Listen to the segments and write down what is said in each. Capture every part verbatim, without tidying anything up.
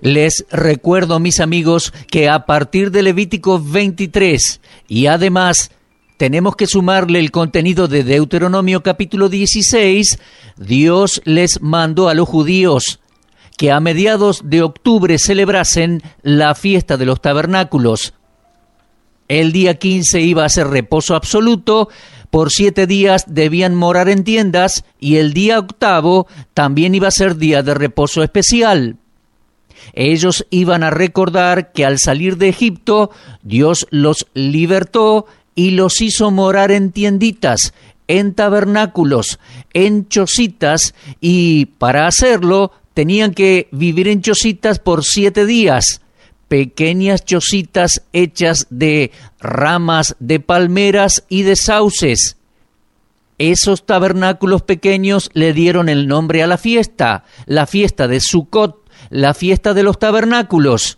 Les recuerdo, mis amigos, que a partir de Levítico veintitrés y además tenemos que sumarle el contenido de Deuteronomio capítulo dieciséis, Dios les mandó a los judíos que a mediados de octubre celebrasen la fiesta de los tabernáculos. El día quince iba a ser reposo absoluto, por siete días debían morar en tiendas y el día octavo también iba a ser día de reposo especial. Ellos iban a recordar que al salir de Egipto, Dios los libertó y los hizo morar en tienditas, en tabernáculos, en chocitas, y para hacerlo tenían que vivir en chocitas por siete días, pequeñas chocitas hechas de ramas de palmeras y de sauces. Esos tabernáculos pequeños le dieron el nombre a la fiesta, la fiesta de Sucot, la fiesta de los tabernáculos.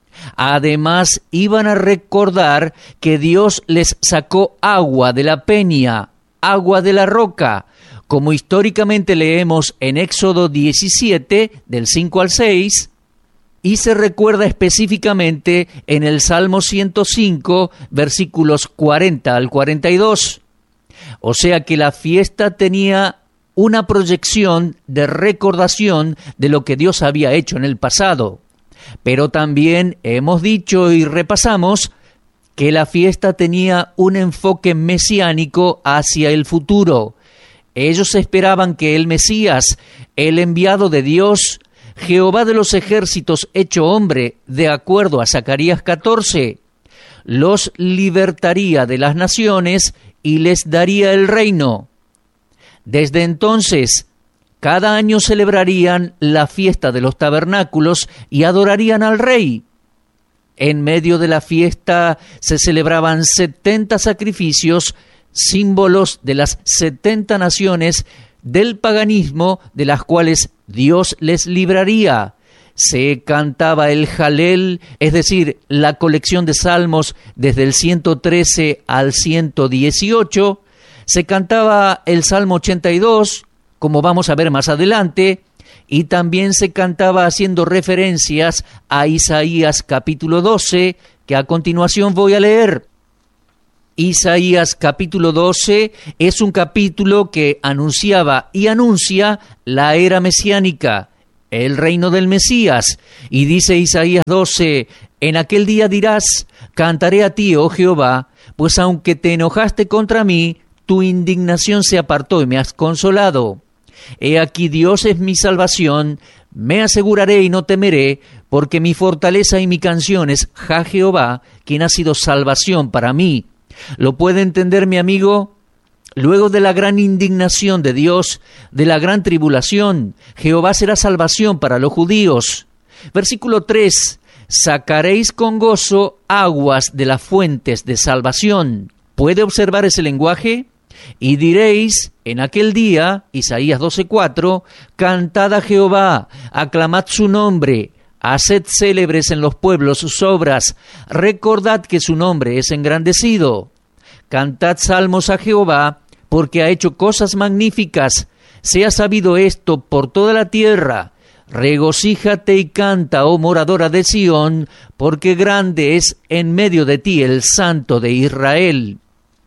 Además, iban a recordar que Dios les sacó agua de la peña, agua de la roca, como históricamente leemos en Éxodo diecisiete, del cinco al seis, y se recuerda específicamente en el Salmo ciento cinco, versículos cuarenta al cuarenta y dos. O sea que la fiesta tenía una proyección de recordación de lo que Dios había hecho en el pasado. Pero también hemos dicho y repasamos que la fiesta tenía un enfoque mesiánico hacia el futuro. Ellos esperaban que el Mesías, el enviado de Dios, Jehová de los ejércitos hecho hombre, de acuerdo a Zacarías catorce, los libertaría de las naciones y les daría el reino. Desde entonces, cada año celebrarían la fiesta de los tabernáculos y adorarían al rey. En medio de la fiesta se celebraban setenta sacrificios, símbolos de las setenta naciones del paganismo de las cuales Dios les libraría. Se cantaba el Jalel, es decir, la colección de salmos desde el ciento trece al ciento dieciocho. Se cantaba el Salmo ochenta y dos, como vamos a ver más adelante, y también se cantaba haciendo referencias a Isaías capítulo doce, que a continuación voy a leer. Isaías capítulo doce es un capítulo que anunciaba y anuncia la era mesiánica, el reino del Mesías, y dice Isaías doce, en aquel día dirás, cantaré a ti, oh Jehová, pues aunque te enojaste contra mí, tu indignación se apartó y me has consolado. He aquí Dios es mi salvación, me aseguraré y no temeré, porque mi fortaleza y mi canción es Ja Jehová, quien ha sido salvación para mí. ¿Lo puede entender mi amigo? Luego de la gran indignación de Dios, de la gran tribulación, Jehová será salvación para los judíos. Versículo tres, sacaréis con gozo aguas de las fuentes de salvación. ¿Puede observar ese lenguaje? Y diréis, en aquel día, Isaías doce cuatro, cantad a Jehová, aclamad su nombre, haced célebres en los pueblos sus obras, recordad que su nombre es engrandecido. Cantad salmos a Jehová, porque ha hecho cosas magníficas, sea sabido esto por toda la tierra. Regocíjate y canta, oh moradora de Sión, porque grande es en medio de ti el Santo de Israel.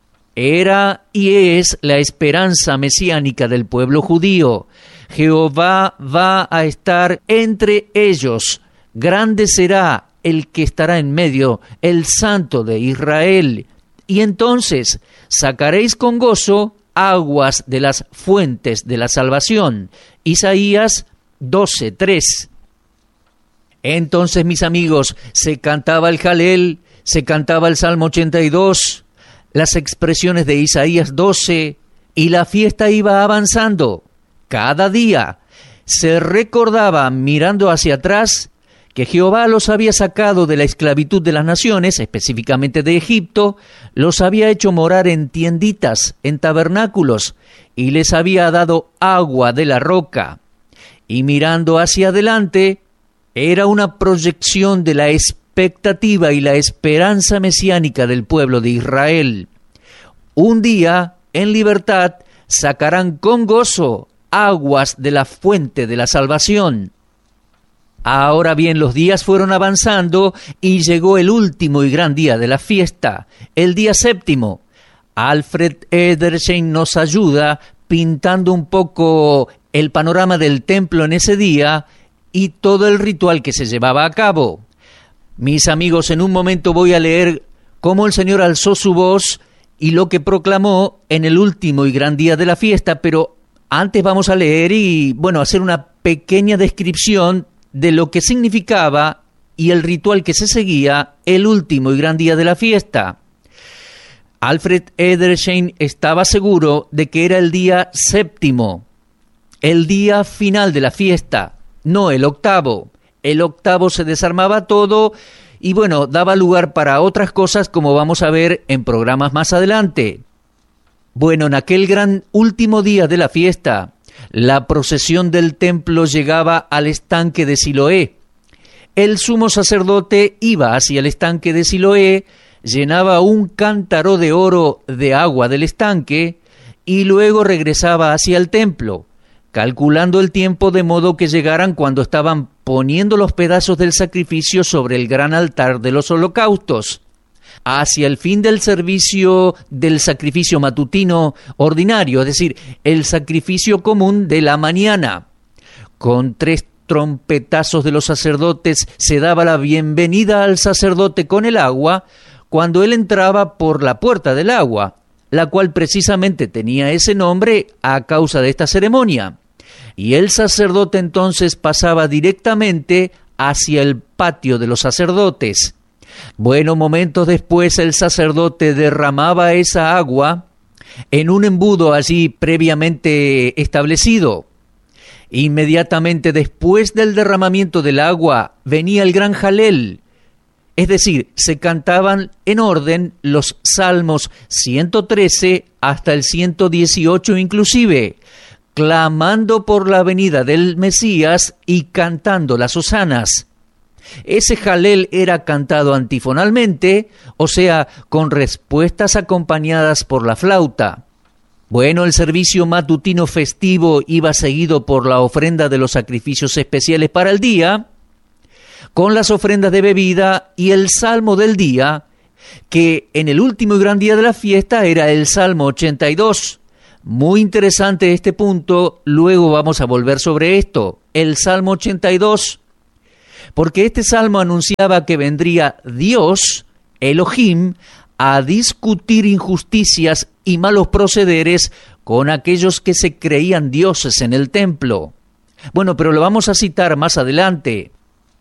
Era y es la esperanza mesiánica del pueblo judío. Jehová va a estar entre ellos. Grande será el que estará en medio, el Santo de Israel. Y entonces sacaréis con gozo aguas de las fuentes de la salvación. Isaías doce tres. Entonces, mis amigos, se cantaba el Jalel, se cantaba el Salmo ochenta y dos, las expresiones de Isaías doce, y la fiesta iba avanzando. Cada día se recordaba, mirando hacia atrás, que Jehová los había sacado de la esclavitud de las naciones, específicamente de Egipto, los había hecho morar en tienditas, en tabernáculos, y les había dado agua de la roca. Y mirando hacia adelante, era una proyección de la expectativa y la esperanza mesiánica del pueblo de Israel. Un día, en libertad, sacarán con gozo aguas de la fuente de la salvación. Ahora bien, los días fueron avanzando y llegó el último y gran día de la fiesta, el día séptimo. Alfred Edersheim nos ayuda pintando un poco el panorama del templo en ese día y todo el ritual que se llevaba a cabo. Mis amigos, en un momento voy a leer cómo el Señor alzó su voz y lo que proclamó en el último y gran día de la fiesta, pero antes vamos a leer y, bueno, hacer una pequeña descripción de lo que significaba y el ritual que se seguía el último y gran día de la fiesta. Alfred Edersheim estaba seguro de que era el día séptimo, el día final de la fiesta, no el octavo. El octavo se desarmaba todo y, bueno, daba lugar para otras cosas, como vamos a ver en programas más adelante. Bueno, en aquel gran último día de la fiesta, la procesión del templo llegaba al estanque de Siloé. El sumo sacerdote iba hacia el estanque de Siloé, llenaba un cántaro de oro de agua del estanque y luego regresaba hacia el templo, calculando el tiempo de modo que llegaran cuando estaban poniendo los pedazos del sacrificio sobre el gran altar de los holocaustos. Hacia el fin del servicio del sacrificio matutino ordinario, es decir, el sacrificio común de la mañana. Con tres trompetazos de los sacerdotes se daba la bienvenida al sacerdote con el agua cuando él entraba por la puerta del agua, la cual precisamente tenía ese nombre a causa de esta ceremonia. Y el sacerdote entonces pasaba directamente hacia el patio de los sacerdotes. Bueno, momentos después el sacerdote derramaba esa agua en un embudo allí previamente establecido. Inmediatamente después del derramamiento del agua venía el gran jalel, es decir, se cantaban en orden los salmos ciento trece hasta el ciento dieciocho inclusive, clamando por la venida del Mesías y cantando las hosanas. Ese jalel era cantado antifonalmente, o sea, con respuestas acompañadas por la flauta. Bueno, el servicio matutino festivo iba seguido por la ofrenda de los sacrificios especiales para el día, con las ofrendas de bebida y el salmo del día, que en el último y gran día de la fiesta era el Salmo ochenta y dos. Muy interesante este punto, luego vamos a volver sobre esto, el Salmo ochenta y dos. Porque este salmo anunciaba que vendría Dios, Elohim, a discutir injusticias y malos procederes con aquellos que se creían dioses en el templo. Bueno, pero lo vamos a citar más adelante.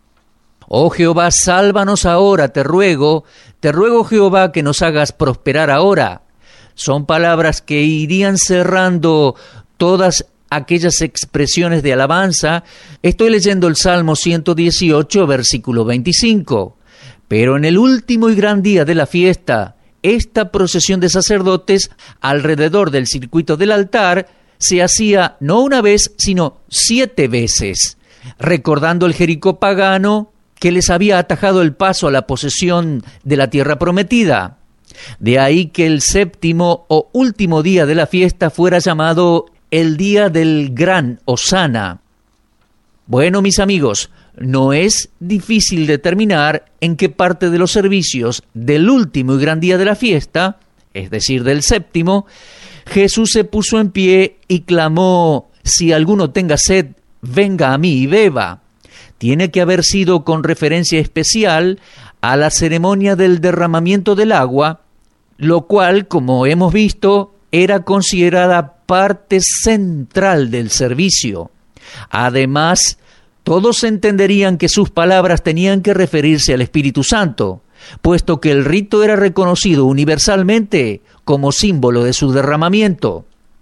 Oh Jehová, sálvanos ahora, te ruego, te ruego Jehová que nos hagas prosperar ahora. Son palabras que irían cerrando todas aquellas expresiones de alabanza. Estoy leyendo el Salmo ciento dieciocho, versículo veinticinco. Pero en el último y gran día de la fiesta, esta procesión de sacerdotes alrededor del circuito del altar se hacía no una vez, sino siete veces, recordando el Jericó pagano que les había atajado el paso a la posesión de la tierra prometida. De ahí que el séptimo o último día de la fiesta fuera llamado el día del gran Hosana. Bueno, mis amigos, no es difícil determinar en qué parte de los servicios del último y gran día de la fiesta, es decir, del séptimo, Jesús se puso en pie y clamó: si alguno tenga sed, venga a mí y beba. Tiene que haber sido con referencia especial a la ceremonia del derramamiento del agua, lo cual, como hemos visto, era considerada parte central del servicio. Además, todos entenderían que sus palabras tenían que referirse al Espíritu Santo, puesto que el rito era reconocido universalmente como símbolo de su derramamiento.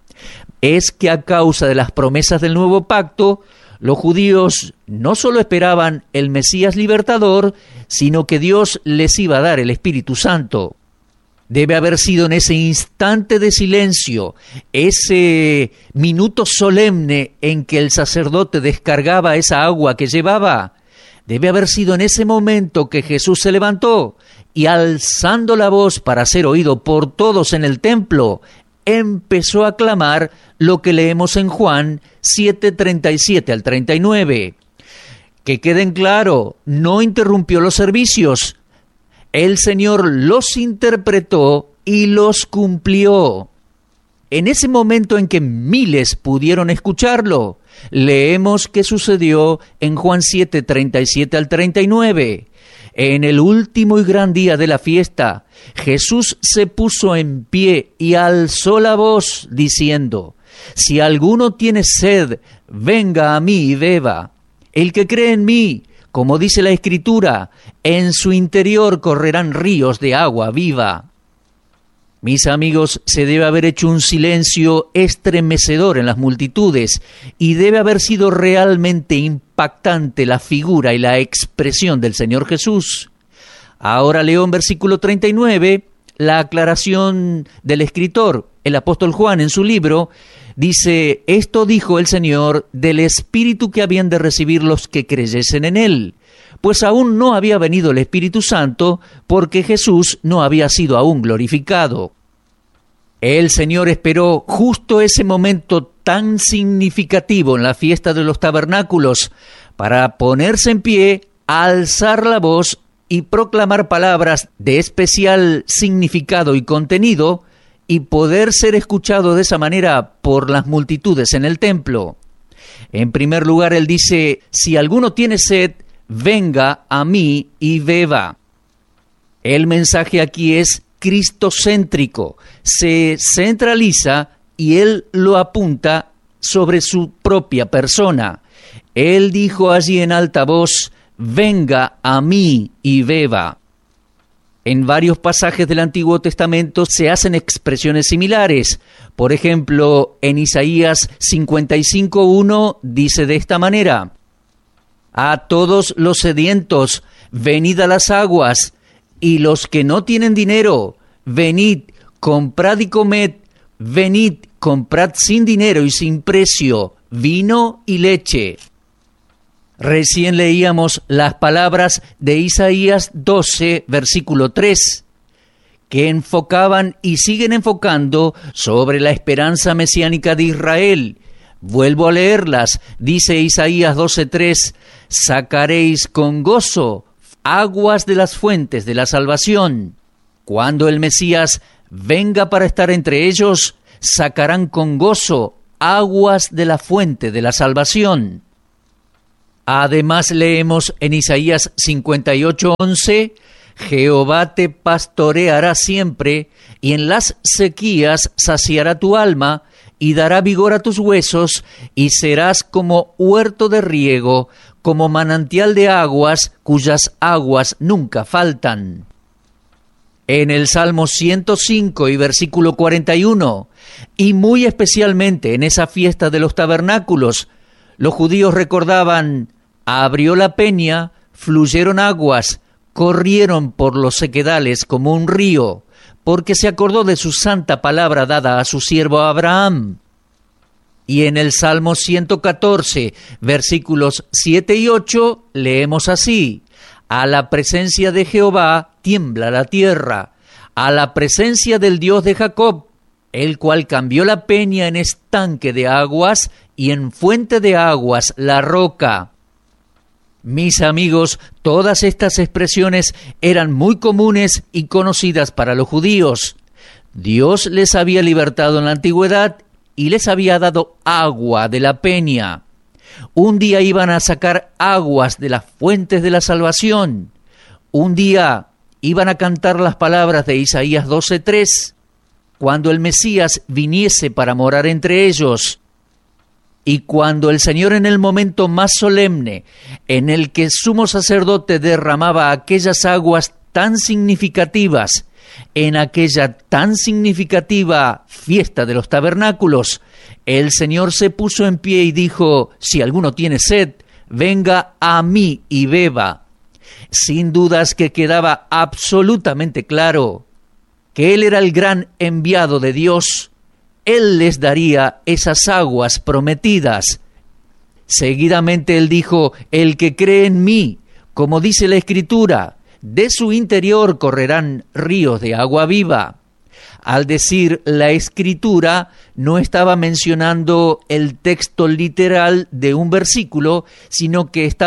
Es que a causa de las promesas del nuevo pacto, los judíos no solo esperaban el Mesías libertador, sino que Dios les iba a dar el Espíritu Santo. Debe haber sido en ese instante de silencio, ese minuto solemne en que el sacerdote descargaba esa agua que llevaba. Debe haber sido en ese momento que Jesús se levantó y, alzando la voz para ser oído por todos en el templo, empezó a clamar lo que leemos en Juan siete, treinta y siete al treinta y nueve. Que queden claro, no interrumpió los servicios. El Señor los interpretó y los cumplió. En ese momento en que miles pudieron escucharlo, leemos que sucedió en Juan siete, treinta y siete al treinta y nueve. En el último y gran día de la fiesta, Jesús se puso en pie y alzó la voz, diciendo: si alguno tiene sed, venga a mí y beba. El que cree en mí, como dice la Escritura, en su interior correrán ríos de agua viva. Mis amigos, se debe haber hecho un silencio estremecedor en las multitudes y debe haber sido realmente impactante la figura y la expresión del Señor Jesús. Ahora leo en versículo treinta y nueve la aclaración del escritor, el apóstol Juan, en su libro. Dice: esto dijo el Señor del Espíritu que habían de recibir los que creyesen en Él, pues aún no había venido el Espíritu Santo, porque Jesús no había sido aún glorificado. El Señor esperó justo ese momento tan significativo en la fiesta de los tabernáculos para ponerse en pie, alzar la voz y proclamar palabras de especial significado y contenido, y poder ser escuchado de esa manera por las multitudes en el templo. En primer lugar, Él dice: si alguno tiene sed, venga a mí y beba. El mensaje aquí es cristocéntrico, se centraliza y Él lo apunta sobre su propia persona. Él dijo allí en alta voz: venga a mí y beba. En varios pasajes del Antiguo Testamento se hacen expresiones similares. Por ejemplo, en Isaías cincuenta y cinco uno dice de esta manera: a todos los sedientos, venid a las aguas, y los que no tienen dinero, venid, comprad y comed, venid, comprad sin dinero y sin precio, vino y leche. Recién leíamos las palabras de Isaías doce, versículo tres, que enfocaban y siguen enfocando sobre la esperanza mesiánica de Israel. Vuelvo a leerlas. Dice Isaías doce tres: sacaréis con gozo aguas de las fuentes de la salvación. Cuando el Mesías venga para estar entre ellos, sacarán con gozo aguas de la fuente de la salvación. Además leemos en Isaías cincuenta y ocho once: Jehová te pastoreará siempre, y en las sequías saciará tu alma, y dará vigor a tus huesos, y serás como huerto de riego, como manantial de aguas, cuyas aguas nunca faltan. En el Salmo ciento cinco y versículo cuarenta y uno, y muy especialmente en esa fiesta de los tabernáculos, los judíos recordaban: abrió la peña, fluyeron aguas, corrieron por los sequedales como un río, porque se acordó de su santa palabra dada a su siervo Abraham. Y en el Salmo ciento catorce, versículos siete y ocho, leemos así: a la presencia de Jehová tiembla la tierra, a la presencia del Dios de Jacob, el cual cambió la peña en estanque de aguas y en fuente de aguas la roca. Mis amigos, todas estas expresiones eran muy comunes y conocidas para los judíos. Dios les había libertado en la antigüedad y les había dado agua de la peña. Un día iban a sacar aguas de las fuentes de la salvación. Un día iban a cantar las palabras de Isaías doce tres, cuando el Mesías viniese para morar entre ellos. Y cuando el Señor, en el momento más solemne en el que el sumo sacerdote derramaba aquellas aguas tan significativas, en aquella tan significativa fiesta de los tabernáculos, el Señor se puso en pie y dijo: si alguno tiene sed, venga a mí y beba. Sin dudas que quedaba absolutamente claro que Él era el gran enviado de Dios. Él les daría esas aguas prometidas. Seguidamente Él dijo: el que cree en mí, como dice la Escritura, de su interior correrán ríos de agua viva. Al decir la Escritura, no estaba mencionando el texto literal de un versículo, sino que estaba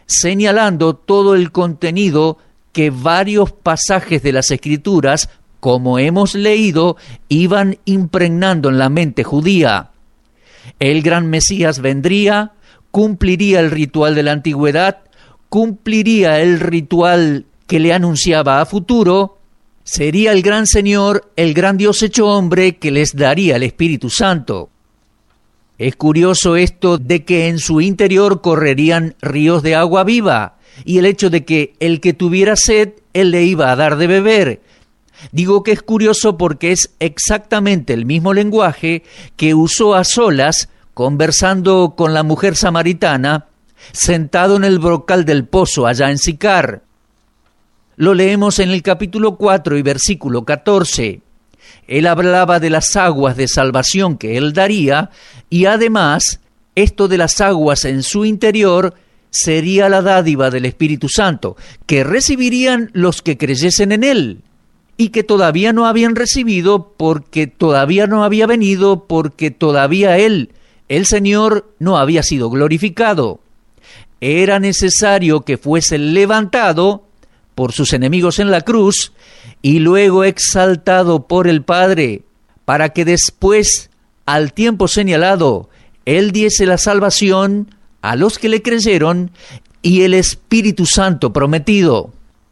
señalando todo el contenido que varios pasajes de las Escrituras, como hemos leído, iban impregnando en la mente judía. El gran Mesías vendría, cumpliría el ritual de la antigüedad, cumpliría el ritual que le anunciaba a futuro, sería el gran Señor, el gran Dios hecho hombre que les daría el Espíritu Santo. Es curioso esto de que en su interior correrían ríos de agua viva, y el hecho de que el que tuviera sed, él le iba a dar de beber. Digo que es curioso porque es exactamente el mismo lenguaje que usó a solas, conversando con la mujer samaritana, sentado en el brocal del pozo allá en Sicar. Lo leemos en el capítulo cuatro y versículo catorce. Él hablaba de las aguas de salvación que él daría, y además, esto de las aguas en su interior sería la dádiva del Espíritu Santo, que recibirían los que creyesen en él, y que todavía no habían recibido porque todavía no había venido, porque todavía él, el Señor, no había sido glorificado. Era necesario que fuese levantado por sus enemigos en la cruz y luego exaltado por el Padre, para que después, al tiempo señalado, él diese la salvación a los que le creyeron y el Espíritu Santo prometido.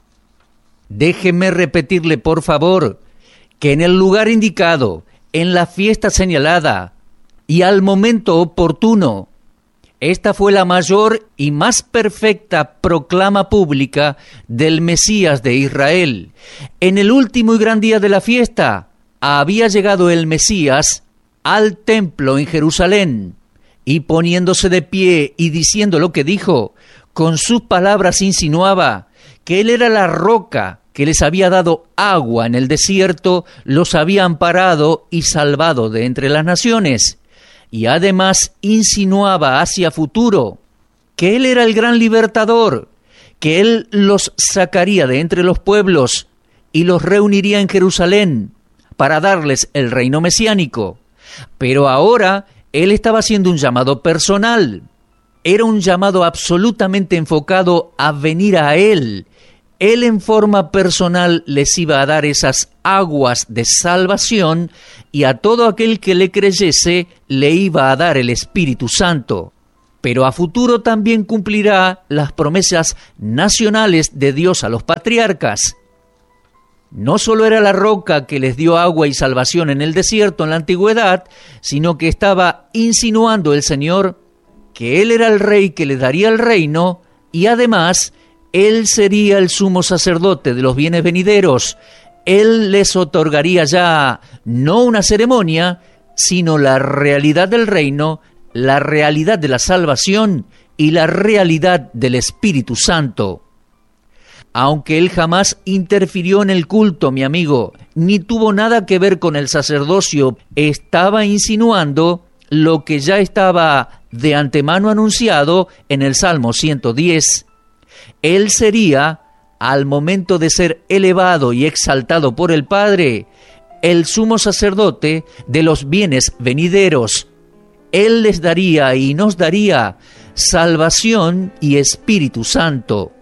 Déjeme repetirle, por favor, que en el lugar indicado, en la fiesta señalada y al momento oportuno, esta fue la mayor y más perfecta proclama pública del Mesías de Israel. En el último y gran día de la fiesta, había llegado el Mesías al templo en Jerusalén, y poniéndose de pie y diciendo lo que dijo, con sus palabras insinuaba que él era la roca que les había dado agua en el desierto, los había amparado y salvado de entre las naciones. Y además insinuaba hacia futuro que él era el gran libertador, que él los sacaría de entre los pueblos y los reuniría en Jerusalén para darles el reino mesiánico. Pero ahora él estaba haciendo un llamado personal. Era un llamado absolutamente enfocado a venir a él. Él en forma personal les iba a dar esas aguas de salvación y a todo aquel que le creyese le iba a dar el Espíritu Santo. Pero a futuro también cumplirá las promesas nacionales de Dios a los patriarcas. No solo era la roca que les dio agua y salvación en el desierto en la antigüedad, sino que estaba insinuando el Señor que Él era el Rey que le daría el reino y además Él sería el sumo sacerdote de los bienes venideros. Él les otorgaría ya no una ceremonia, sino la realidad del reino, la realidad de la salvación y la realidad del Espíritu Santo. Aunque él jamás interfirió en el culto, mi amigo, ni tuvo nada que ver con el sacerdocio, estaba insinuando lo que ya estaba de antemano anunciado en el Salmo ciento diez. Él sería, al momento de ser elevado y exaltado por el Padre, el sumo sacerdote de los bienes venideros. Él les daría y nos daría salvación y Espíritu Santo.